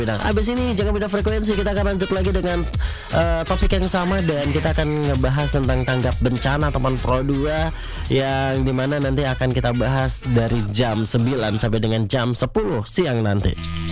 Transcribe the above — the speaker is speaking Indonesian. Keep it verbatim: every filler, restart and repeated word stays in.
Nah, abis ini jangan beda frekuensi, kita akan lanjut lagi dengan uh, topik yang sama, dan kita akan ngebahas tentang tanggap bencana teman Pro dua, yang dimana nanti akan kita bahas dari jam sembilan sampai dengan jam sepuluh siang nanti.